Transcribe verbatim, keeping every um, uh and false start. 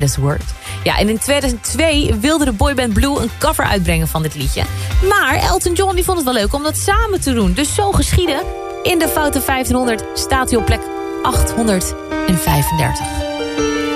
This Word. Ja, en in tweeduizend twee wilde de boyband Blue een cover uitbrengen van dit liedje. Maar Elton John die vond het wel leuk om dat samen te doen. Dus zo geschieden. In de Foute vijftienhonderd staat hij op plek achthonderdvijfendertig.